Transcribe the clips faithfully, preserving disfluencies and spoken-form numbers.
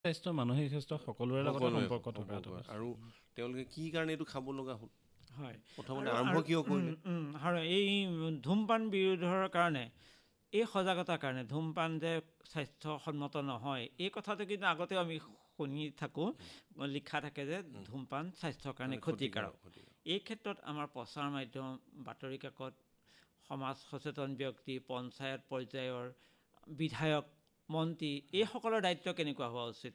স্বাস্থ্য মানসিক স্বাস্থ্য সকলোৰে লগত সম্পৰ্ক থকাটো আৰু তেওঁলোকে কি কাৰণে এইটো খাব লগা হ'ল হয় প্ৰথমতে আৰম্ভ কিয় কৰিলে আৰু এই ধূমপান বিৰোধৰ কাৰণে এই সজাগতাৰ কাৰণে ধূমপান যে স্বাস্থ্যসন্মত নহয় এই কথাটো কিন্তু আগতেও আমি শুনি থাকোঁ লিখা থাকে যে ধূমপান স্বাস্থ্যৰ কাৰণে ক্ষতিকাৰক এই ক্ষেত্ৰত আমাৰ প্ৰচাৰ মাধ্যম বাতৰি কাকত সমাজ সচেতন ব্যক্তি পঞ্চায়ত পৰ্যায়ৰ বিধায়ক মন্ত্ৰী এইসকলৰ দায়িত্ব কেনেকুৱা হোৱা উচিত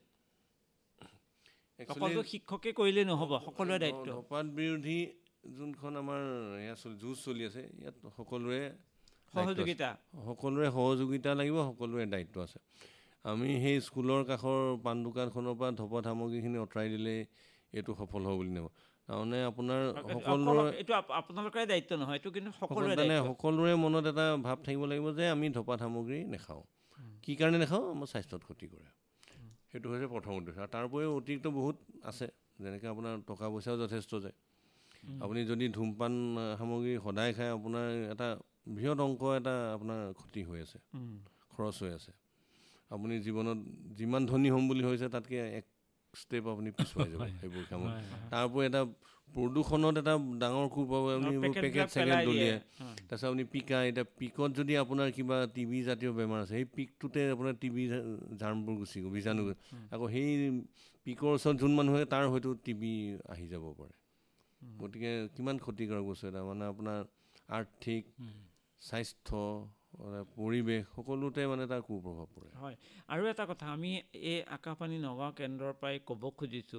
অকলতো শিক্ষকে কৰিলেই নহ'ব সকলোৰে দায়িত্ব ধূমপান বিৰোধী যোনখন আমাৰ যুঁজ চলি আছে ইয়াত সকলোৰে সহযোগিতা সকলোৰে সহযোগিতা লাগিব সকলোৰে দায়িত্ব আছে আমি সেই স্কুলৰ কাষৰ পাণ দোকানখনৰ পৰা ধঁপাত সামগ্ৰীখিনি আঁতৰাই দিলে এইটো সফল হ'ব বুলি নাভাবোঁ তাৰমানে আপোনাৰ সকলোৰে এইটো আপোনালোকৰে দায়িত্ব নহয় এইটো কিন্তু সকলোৰে দায়িত্ব সকলোৰে মনত এটা ভাৱ থাকিব লাগিব যে আমি ধঁপাত সামগ্ৰী নাখাওঁ কি কাৰণে নাখাওঁ আমাৰ স্বাস্থ্যত ক্ষতি কৰে সেইটো হৈছে প্ৰথম উদ্দেশ্য আৰু তাৰ উপৰিও অতিৰিক্ত বহুত আছে যেনেকৈ আপোনাৰ টকা পইচাও যথেষ্ট যায় আপুনি যদি ধূমপান সামগ্ৰী সদায় খায় আপোনাৰ এটা বৃহৎ অংক এটা আপোনাৰ ক্ষতি হৈ আছে খৰচ হৈ আছে আপুনি জীৱনত যিমান ধনী হ'ম বুলি হৈছে তাতকৈ এক ষ্টেপ আপুনি পিছুৱাই যাব সেইবোৰ কামত তাৰ উপৰি এটা প্ৰদূষণত এটা ডাঙৰ কোব পাব আপুনি পেকেট চেকেট দলিয়াই তাৰপিছত আপুনি পিকা এতিয়া পিকত যদি আপোনাৰ কিবা টি বি জাতীয় বেমাৰ আছে সেই পিকটোতে আপোনাৰ টি বি জাৰ্মবোৰ গুচি গ'ল বীজাণু আকৌ সেই পিকৰ ওচৰত যোন মানুহে তাৰ হয়তো টি বি আহি যাব পাৰে গতিকে কিমান ক্ষতিকাৰক বস্তু এটা মানে আপোনাৰ আৰ্থিক স্বাস্থ্য পৰিৱেশ সকলোতে মানে তাৰ কুপ্ৰভাৱ পৰে হয় আৰু এটা কথা আমি এই আকাশবাণী নগাঁও কেন্দ্ৰৰ পৰাই ক'ব খুজিছোঁ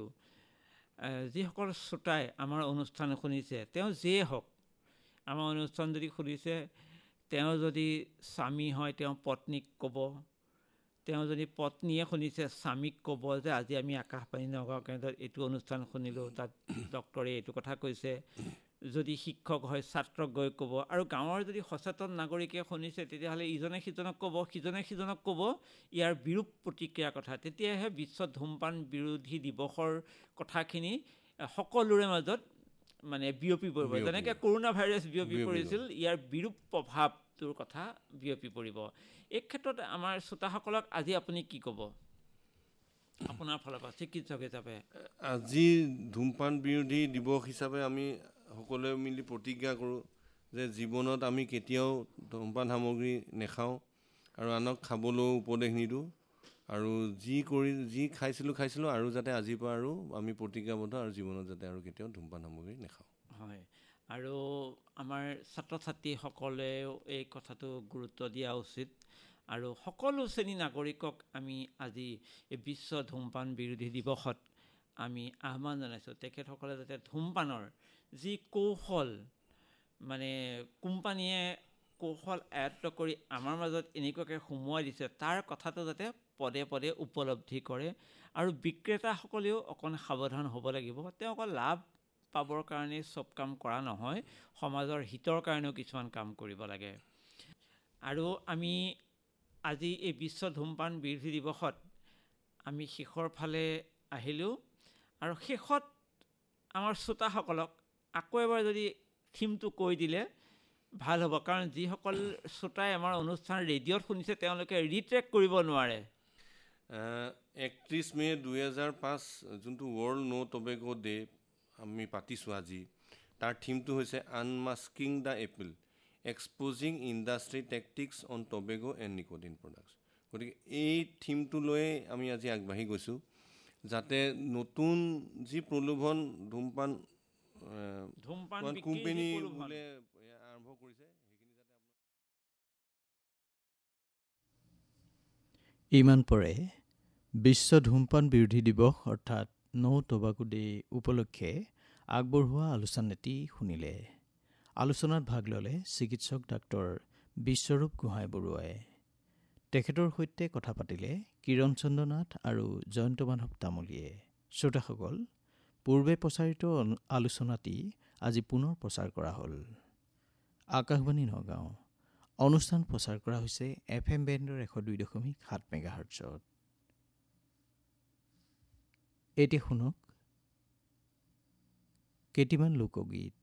যিসকল শ্ৰোতাই আমাৰ অনুষ্ঠান শুনিছে তেওঁ যিয়ে হওক আমাৰ অনুষ্ঠান যদি শুনিছে তেওঁ যদি স্বামী হয় তেওঁ পত্নীক ক'ব তেওঁ যদি পত্নীয়ে শুনিছে স্বামীক ক'ব যে আজি আমি আকাশবাণী নগাঁও কেন্দ্ৰত এইটো অনুষ্ঠান শুনিলোঁ তাত ডক্টৰে এইটো কথা কৈছে যদি শিক্ষক হয় ছাত্ৰক গৈ ক'ব আৰু গাঁৱৰ যদি সচেতন নাগৰিকে শুনিছে তেতিয়াহ'লে ইজনে সিজনক ক'ব সিজনে সিজনক ক'ব ইয়াৰ বিৰূপ প্ৰতিক্ৰিয়াৰ কথা তেতিয়াহে বিশ্ব ধূমপান বিৰোধী দিৱসৰ কথাখিনি সকলোৰে মাজত মানে বিয়পি পৰিব যেনেকৈ কৰোণা ভাইৰাছ বিয়পি পৰিছিল ইয়াৰ বিৰূপ প্ৰভাৱটোৰ কথা বিয়পি পৰিব এই ক্ষেত্ৰত আমাৰ শ্ৰোতাসকলক আজি আপুনি কি ক'ব আপোনাৰ ফালৰ পৰা চিকিৎসক হিচাপে আজি ধূমপান বিৰোধী দিৱস হিচাপে আমি সকলোৱে মিলি প্ৰতিজ্ঞা কৰোঁ যে জীৱনত আমি কেতিয়াও ধূমপান সামগ্ৰী নাখাওঁ আৰু আনক খাবলৈও উপদেশ নিদিওঁ আৰু যি কৰি যি খাইছিলোঁ খাইছিলোঁ আৰু যাতে আজিৰ পৰা আৰু আমি প্ৰতিজ্ঞাবদ্ধ আৰু জীৱনত যাতে আৰু কেতিয়াও ধূমপান সামগ্ৰী নাখাওঁ হয় আৰু আমাৰ ছাত্ৰ ছাত্ৰীসকলেও এই কথাটো গুৰুত্ব দিয়া উচিত আৰু সকলো শ্ৰেণীৰ নাগৰিকক আমি আজি এই বিশ্ব ধূমপান বিৰোধী দিৱসত আমি আহ্বান জনাইছোঁ তেখেতসকলে যাতে ধূমপানৰ যি কৌশল মানে কোম্পানীয়ে কৌশল আয়ত্ব কৰি আমাৰ মাজত এনেকুৱাকৈ সোমোৱাই দিছে তাৰ কথাটো যাতে পদে পদে উপলব্ধি কৰে আৰু বিক্ৰেতাসকলেও অকণ সাৱধান হ'ব লাগিব তেওঁ অকল লাভ পাবৰ কাৰণে চব কাম কৰা নহয় সমাজৰ হিতৰ কাৰণেও কিছুমান কাম কৰিব লাগে আৰু আমি আজি এই বিশ্ব ধূমপান বিৰোধী দিৱসত আমি শেষৰ ফালে আহিলোঁ আৰু শেষত আমাৰ শ্ৰোতাসকলক আকৌ এবাৰ যদি থিমটো কৈ দিলে ভাল হ'ব কাৰণ যিসকল শ্ৰোতাই আমাৰ অনুষ্ঠান ৰেডিঅ'ত শুনিছে তেওঁলোকে ৰিট্ৰেক কৰিব নোৱাৰে একত্ৰিছ মে' দুহেজাৰ পাঁচ যোনটো ৱৰ্ল্ড ন' টবেকো ডে আমি পাতিছোঁ আজি তাৰ থিমটো হৈছে আনমাস্কিং the appeal এক্সপ'জিং industry tactics on টবেকো and nicotine products গতিকে এই থিমটো লৈয়ে আমি আজি আগবাঢ়ি গৈছোঁ যাতে নতুন যি প্ৰলোভন ধূমপান ধূমপান কোম্পানী বোলে আৰম্ভ কৰিছে সেইখিনি যাতে ইমান পৰে বিশ্ব ধূমপান বিৰোধী দিৱস অৰ্থাৎ ন' টবাকো ডে উপলক্ষে আগবঢ়োৱা আলোচনাটি শুনিলে আলোচনাত ভাগ ল'লে চিকিৎসক ডাক্তৰ বিশ্বৰূপ গোহাঁই বৰুৱাই তেখেতৰ সৈতে কথা পাতিলে কিৰণ চন্দ্ৰ নাথ আৰু জয়ন্ত মাধৱ তামুলীয়ে শ্ৰোতাসকল পূৰ্বে প্ৰচাৰিত আলোচনাটি আজি পুনৰ প্ৰচাৰ কৰা হ'ল আকাশবাণী নগাঁও অনুষ্ঠান প্ৰচাৰ কৰা হৈছে এফ এম বেণ্ডৰ এশ দুই দশমিক সাত মেগাহাৰ্টছত এতিয়া শুনক কেইটিমান লোকগীত